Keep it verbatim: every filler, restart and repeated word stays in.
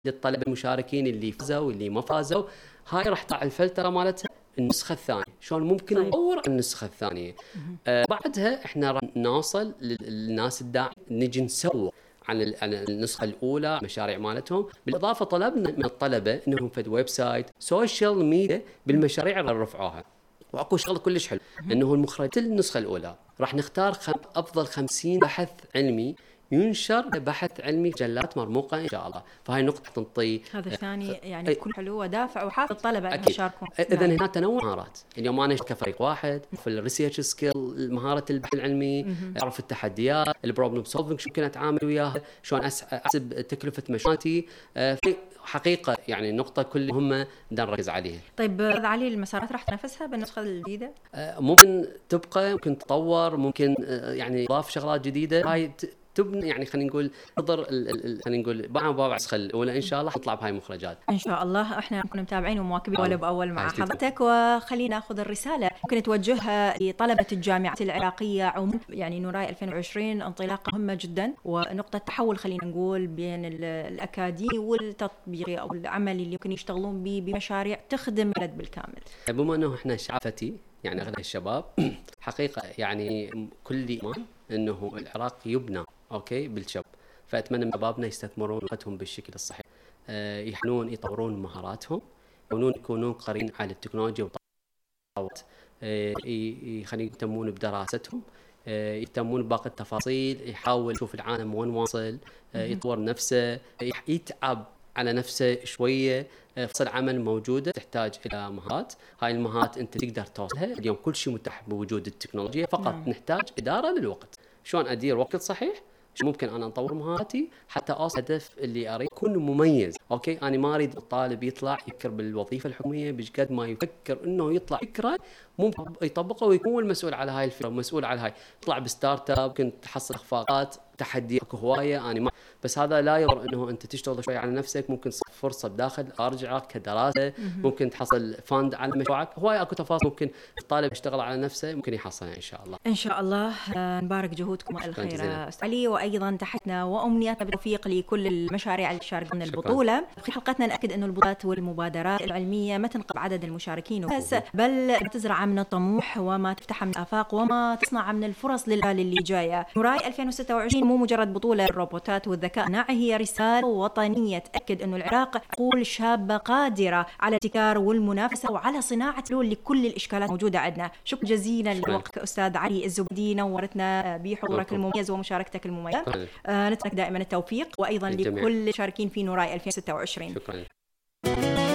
للطلبة المشاركين اللي فازوا واللي ما فازوا. هاي راح تطلع الفلترة مالتها النسخة الثانية، شلون ممكن طيب. نطور النسخة الثانية. آه بعدها احنا راح نوصل للناس الداعم، نجي نسوق عن النسخة الأولى مشاريع مالتهم. بالإضافة طلبنا من الطلبة إنهم في ويب سايت سوشيال ميديا بالمشاريع اللي رفعوها. وأكو شغلة كلش حلو إنه المخرجات النسخة الأولى راح نختار خم... أفضل خمسين بحث علمي ينشر بحث علمي مجلات مرموقة إن شاء الله. فهاي نقطة تنطي هذا ثاني يعني كل حلو ودافع وحافظ الطلبة أن يشاركون. إذا هنا تنوع مهارات. اليوم أنا كفريق واحد في الريسيرش سكيل، مهارة البحث العلمي، أعرف التحديات، البروبلم سولفينج، شو ممكن أتعامل وياها، شلون أحسب تكلفة مشروعاتي. في حقيقة يعني نقطة كل مهمة بدنا نركز عليها. طيب علي، المسارات راح تنافسها بالنسخة الجديدة؟ ممكن تبقى، ممكن تطور، ممكن يعني إضاف شغلات جديدة. هاي تبني يعني خلينا نقول نظر خلينا نقول بعد بابع النسخة الأولى إن شاء الله نطلع بهاي المخرجات إن شاء الله. إحنا نكون متابعين ومواكبين أول بأول مع حضرتك. وخلينا نأخذ الرسالة ممكن توجهها لطلبة الجامعات العراقية عموما. يعني نوراي ألفين وعشرين انطلاقة مهمة جدا ونقطة تحول خلينا نقول بين الأكاديمي والتطبيقي أو العملي اللي يمكن يشتغلون به بمشاريع تخدم البلد بالكامل. بما أنه إحنا شعب فتي يعني أغلب الشباب حقيقة يعني كل إيمان إنه العراق يبنى أوكي بالشباب. فأتمنى من شبابنا يستثمرون وقتهم بالشكل الصحيح، أه يحلون يطورون مهاراتهم، يكونون يكونون قرين على التكنولوجيا وطاقات، أه يخليهم يهتمون بدراستهم، أه يهتمون بباقي التفاصيل، يحاول يشوف العالم وين واصل، أه يطور نفسه، يتعب على نفسه شوية. فرص العمل موجودة تحتاج إلى مهارات. هاي المهارات أنت تقدر توصلها. اليوم كل شيء متاح بوجود التكنولوجيا، فقط نعم. نحتاج إدارة للوقت. شلون أدير وقت صحيح؟ ممكن أنا أطور مهاراتي حتى أوصل هدف اللي أريد يكون مميز. أوكي أنا ما أريد الطالب يطلع يفكر بالوظيفة الحكومية بجد ما يفكر إنه يطلع فكرة ممكن يطبقها ويكون المسؤول على هاي الفكرة، مسؤول على هاي. يطلع بستارت اب ممكن تحصل إخفاقات، تحديات هواية. أنا ما بس هذا لا يضر إنه أنت تشتغل شوي على نفسك. ممكن فرصة بداخل خارج كدراسة، ممكن تحصل فاند على مشروعك. هواية أكو تفاصيل ممكن الطالب يشتغل على نفسه ممكن يحصلها إن شاء الله. إن شاء الله. نبارك جهودكم الخير أستاذ علي، وأيضا تحتنا وأمنياتنا بالتوفيق لكل المشاريع اللي تشارك من البطولة. في حلقتنا نأكد إنه البطولات والمبادرات العلمية ما تنقب عدد المشاركين بس، بل تزرع من الطموح وما تفتح من الآفاق وما تصنع من الفرص للأجيال اللي جاية. نوراي ألفين وستة وعشرين مو مجرد بطولة الروبوتات والذكاء الصناعي، هي رسالة وطنية تأكد أنه العراق عقول شابة قادرة على الابتكار والمنافسة وعلى صناعة حلول لكل الإشكالات الموجودة عندنا. شكرا جزيلا لوقتك أستاذ علي الزبيدي، نورتنا بحضورك المميز ومشاركتك المميزة. آه نتمنى دائما التوفيق، وأيضا لكل المشاركين في نوراي ألفين وستة وعشرين. شكرا.